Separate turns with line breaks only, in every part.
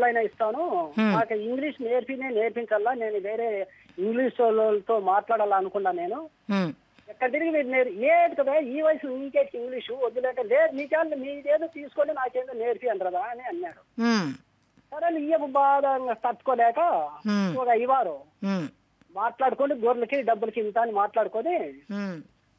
రూపాయలైనా ఇస్తాను.
హ్మ్.
నాకు ఇంగ్లీష్ నేర్పించాలా. నేను వేరే ఇంగ్లీష్ వాళ్ళతో మాట్లాడాలా అనుకున్నా నేను.
హ్మ్.
ఎక్కడ తిరిగి మీరు లేదు కదా ఈ వయసు నీకేంటి ఇంగ్లీషు వద్దులేక లేదు మీదేదో తీసుకొని నాకేదో నేర్పి అంటారా అని అన్నాడు.
హ్మ్.
సరే ఇయ్యపు బాధ తట్టుకోలేక
హ్మ్.
ఒక ఇవారు
హ్మ్.
మాట్లాడుకొని గొర్రెలకి డబ్బులకి ఇంత అని మాట్లాడుకొని
హ్మ్.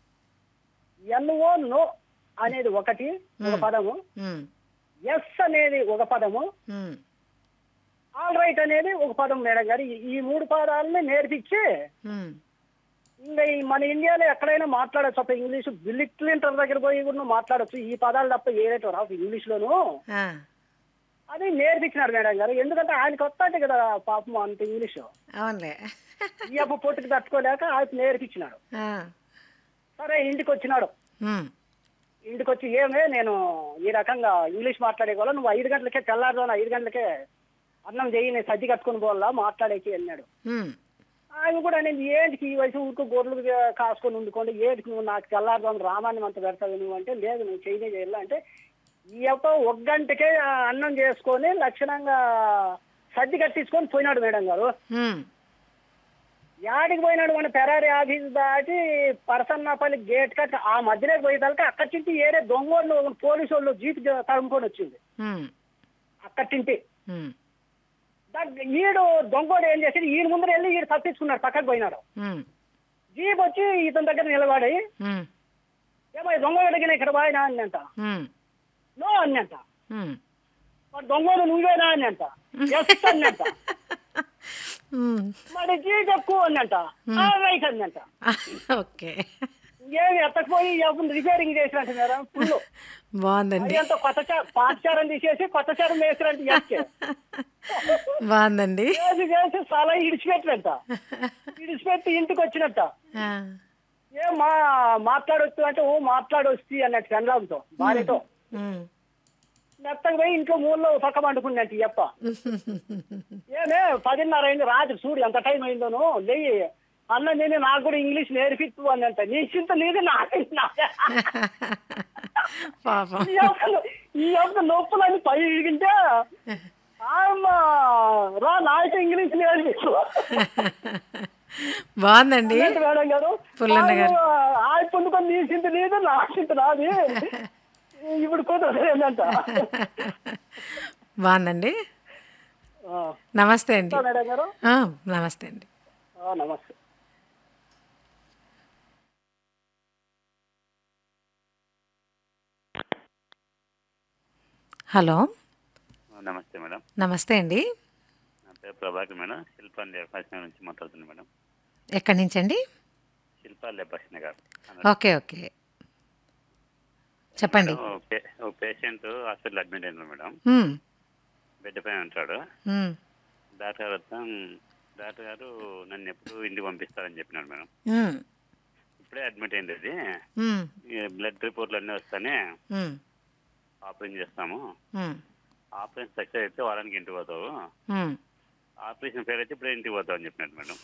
ఎన్ఓ నో అనేది ఒకటి ఒక
హ్మ్.
పదము,
హ్మ్.
ఎస్ అనేది ఒక పదము,
హ్మ్.
ఆల్ రైట్ అనేది ఒక పదం మేడం గారు. ఈ మూడు పదాలని నేర్పించి
హ్మ్.
ఇంకా మన ఇండియాలో ఎక్కడైనా మాట్లాడచ్చు అప్పుడు ఇంగ్లీష్. బిల్ క్లింటన్ దగ్గర పోయి కూడా నువ్వు మాట్లాడచ్చు ఈ పదాలు తప్ప ఏదైతే రావు ఇంగ్లీష్ లోను.
ఆ!
అది నేర్పించినారు మేడం గారు. ఎందుకంటే ఆయనకి వస్తాంటే కదా పాపం అంత ఇంగ్లీషు.
అవునులే.
ఈ అప్ప పొట్టుకు తట్టుకోలేక ఆయన నేర్పించినాడు.
ఆ!
సరే ఇంటికి వచ్చినాడు.
హ్మ్.
ఇంటికి వచ్చి ఏమే నేను ఈ రకంగా ఇంగ్లీష్ మాట్లాడే వాళ్ళ నువ్వు 5 గంటలకే తెల్లారుజామున 5 గంటలకే అన్నం చెయ్యి నేను సర్ది కట్టుకుని పోవాలా మాట్లాడేకి అన్నాడు.
హ్మ్.
ఆయన కూడా అనేది ఏంటికి ఈ వయసు ఊరుకు గొర్రెలు కాసుకొని ఉండుకోండి ఏటికి నువ్వు నాకు తెల్లారుజామున రామాన్ని అంత పెడతావు నువ్వు అంటే లేదు నువ్వు చేయాలా అంటే ఈ యొక్క 1 గంటకే అన్నం చేసుకొని లక్షణంగా సర్ది కట్టించుకొని పోయినాడు మేడం గారు.
హ్మ్.
యాడికి పోయినాడు మన పెరారి ఆఫీస్ దాటి పరసన్నపల్లి గేట్ కట్ ఆ మధ్యలోకి పోయేదాకా అక్కడి నుంచి ఏరే దొంగోళ్ళు పోలీసు వాళ్ళు జీప్ తరుముకొని వచ్చింది
హ్మ్.
అక్కడి నుంచి.
హ్మ్.
ఈడు దొంగోడు ఏం చేసి ఈయన ముందర వెళ్ళి ఈడు తప్పించుకున్నాడు పక్కకు పోయినాడు.
హ్మ్.
జీప్ వచ్చి ఇతని దగ్గర నిలబడి
హ్మ్.
ఏమో దొంగ అడిగిన ఇక్కడ బాయినా అని అంట.
హ్మ్.
నో అని అంట.
హ్మ్.
మరి దొంగోడు నువ్వేనా అని అంట. ఎస్ అని అంట.
హ్మ్.
మరి జీప్ ఎక్కువ అని అంట. రైట్ అని అంట.
ఓకే.
ఏమి ఎత్తకపోయి రిపేరింగ్ చేసినట్టు మేడం ఫుల్.
బావుందండి.
అది అంతా పాతచారం తీసేసి కొత్త చారం వేసినట్టు చేస్తే
బావుందండి.
చేసి చాలా ఇడిచిపెట్టినట్ట. ఇడిచిపెట్టి ఇంటికి వచ్చినట్ట.
ఆ!
ఏం మాట్లాడొచ్చు అంటే ఓ మాట్లాడొచ్చి అన్నట్టు చంద్రంతో భార్యతో
హ్మ్.
మెత్తగా పోయి ఇంట్లో మూలలో పక్క పండుకున్నట్టు చెప్ప. ఏమే 10:30 అయింది రాత్రి చూడు ఎంత టైం అయిందోను లేయి అన్న నేను నాకు కూడా ఇంగ్లీష్ నేర్పిస్తూ అన్నంట. నీ చింత నీది నాది
పాపం.
ఈ యొక్క నొప్పులని పై ఇరిగింటే రా నాయకు ఇంగ్లీష్ నేర్పిస్తూ
బావుందండి.
అన్నట్టు మేడం గారు.
పుల్లన్న గారు.
ఆయన పొందుకొని నీ చింత నీది నా చింత నాది ఇప్పుడు కుదరదు ఏంటంట.
బావుందండి. నమస్తే అండి.
మేడం గారు
ఆ! నమస్తే అండి.
నమస్తే.
హలో.
నమస్తే మేడం.
నమస్తే అండి.
నా పేరు ప్రభాకర్ మేడం. శిల్పా లేపాక్షి నుంచి మాట్లాడుతున్నాను మేడం.
ఎక్కడి నుంచండి?
శిల్పా లేపాక్షి నగర్.
ఓకే. ఓకే. చెప్పండి.
మేడం ఒక పేషెంట్ హాస్పిటల్ అడ్మిట్ అయినారు మేడం.
హ్మ్.
బెడ్ పైన ఉంటాడు.
హ్మ్.
డాక్టర్ గారు నన్ను ఎప్పుడు ఇంటికి పంపిస్తారని చెప్పినాడు మేడం.
హ్మ్.
ఇప్పుడే అడ్మిట్ అయింది అది.
హ్మ్.
బ్లడ్ రిపోర్ట్లు అన్నీ వస్తానే
హ్మ్.
ఆపరేషన్ చేస్తాము.
హ్మ్.
ఆపరేషన్ సక్సెస్ అయితే వారానికి ఇంటికి పోతావు.
హ్మ్.
ఆపరేషన్ ఫెయిల్ అయితే ఇప్పుడే ఇంటికి పోతావు అని చెప్పినాడు మేడం.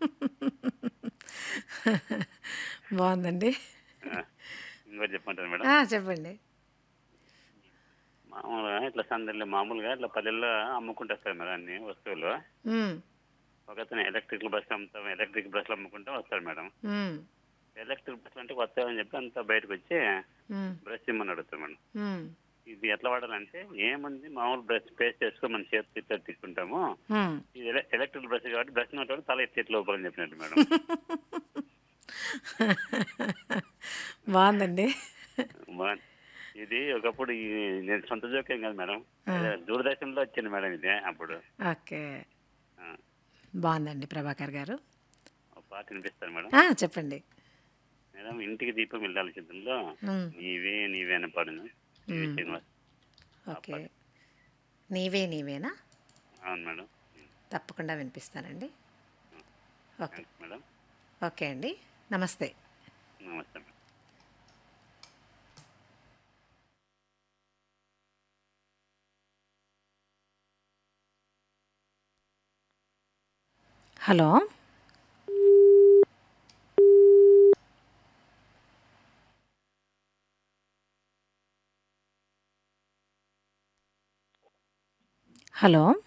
బావుందండి.
ఇంకోటి చెప్పమంటారు మేడం.
చెప్పండి.
మామూలుగా ఇట్లా పల్లెల్లో అమ్ముకుంటూ వస్తారు మేడం అన్ని వస్తువులు.
హ్మ్.
ఒకతను ఎలక్ట్రిక్ బ్రష్లు అమ్ముకుంటూ వస్తాడు మేడం.
హ్మ్.
ఎలక్ట్రిక్ బ్రష్లు అంటే వస్తాయని చెప్పి అంతా బయటకు వచ్చి
హ్మ్.
బ్రష్ ఇమ్మని అడుగుతాడు మేడం.
హ్మ్.
ఇది ఎట్లా వాడాలంటే ఏముంది మామూలు బ్రష్ పేస్ట్ చేసుకొని మన చేతి ఇట్లా తీసుకుంటాము.
హ్మ్.
ఇది ఎలక్ట్రిక్ బ్రష్ కాబట్టి బ్రష్ నోటి తల ఎత్తి లోపలని చెప్పినట్టు మేడం.
బావుందండి.
మా- ఇది ఒకప్పుడు నేను సొంత జోక్యం కాదు మేడం.
ఆ!
దూరదర్శన్లో వచ్చింది మేడం ఇది అప్పుడు.
ఓకే.
ఆ,
బావుందండి ప్రభాకర్ గారు.
ఒక పాట వినిపిస్తాను మేడం.
చెప్పండి.
మేడం ఇంటికి దీపం వెళ్ళాలి చిత్రంలో
హ్మ్.
నీవే నీవే అని పాడును పివి
హ్మ్.
శ్రీనివాస్ ఆ
ఓకే.
పాట.
నీవేనా?
అవును మేడం.
తప్పకుండా వినిపిస్తానండి. ఓకే.
Thanks madam.
ఓకే అండి. నమస్తే.
నమస్తే మేడం.
హలో. హలో.